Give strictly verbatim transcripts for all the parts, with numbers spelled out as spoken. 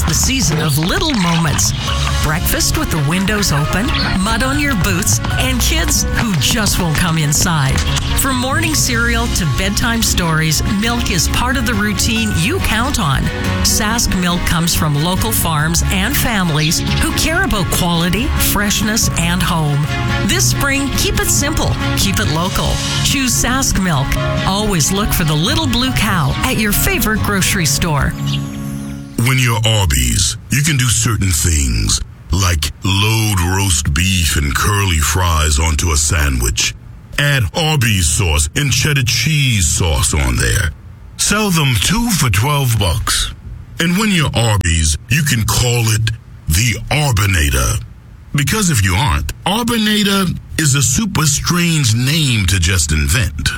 the season of little moments. Breakfast with the windows open, mud on your boots, and kids who just won't come inside. From morning cereal to bedtime stories, milk is part of the routine you count on. Sask Milk comes from local farms and families who care about quality, freshness, and home. This spring, keep it simple. Keep it local. Choose Sask Milk. Always look for the little blue cow at your favorite grocery store. When you're Arby's, you can do certain things, like load roast beef and curly fries onto a sandwich. Add Arby's sauce and cheddar cheese sauce on there. Sell them two for twelve bucks. And when you're Arby's, you can call it the Arbinator. Because if you aren't, Arbinator is a super strange name to just invent.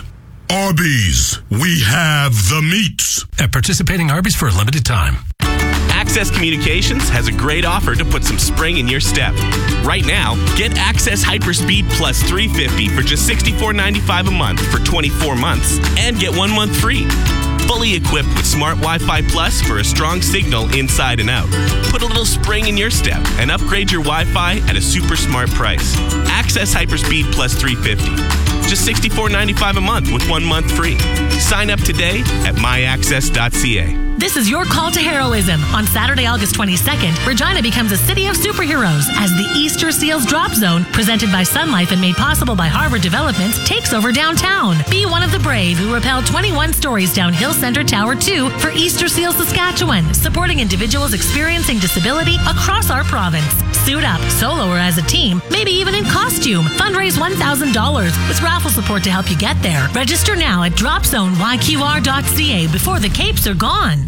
Arby's, we have the meats. At participating Arby's for a limited time. Access Communications has a great offer to put some spring in your step. Right now, get Access Hyperspeed Plus three fifty for just sixty-four ninety-five a month for twenty-four months and get one month free. Fully equipped with Smart Wi-Fi Plus for a strong signal inside and out. Put a little spring in your step and upgrade your Wi-Fi at a super smart price. Access Hyperspeed Plus three fifty. Just sixty-four ninety-five a month with one month free. Sign up today at my access dot c a. This is your call to heroism. On Saturday, August twenty-second, Regina becomes a city of superheroes as the Easter Seals Drop Zone, presented by Sun Life and made possible by Harvard Developments, takes over downtown. Be one of the brave who rappel twenty-one stories down Hill Center Tower two for Easter Seals Saskatchewan, supporting individuals experiencing disability across our province. Suit up, solo or as a team, maybe even in costume. Fundraise one thousand dollars with raffle support to help you get there. Register now at drop zone y q r dot c a before the capes are gone.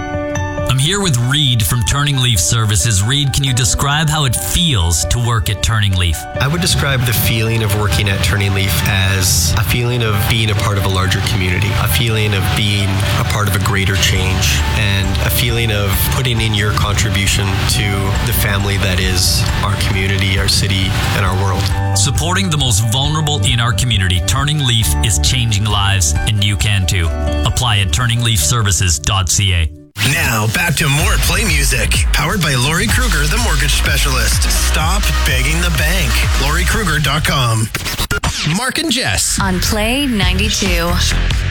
I'm here with Reed from Turning Leaf Services. Reed, can you describe how it feels to work at Turning Leaf? I would describe the feeling of working at Turning Leaf as a feeling of being a part of a larger community, a feeling of being a part of a greater change, and a feeling of putting in your contribution to the family that is our community, our city, and our world. Supporting the most vulnerable in our community, Turning Leaf is changing lives, and you can too. Apply at turning leaf services dot c a. Now, back to more Play Music. Powered by Lori Kruger, the mortgage specialist. Stop begging the bank. Lori Kruger dot com. Mark and Jess. On Play ninety-two.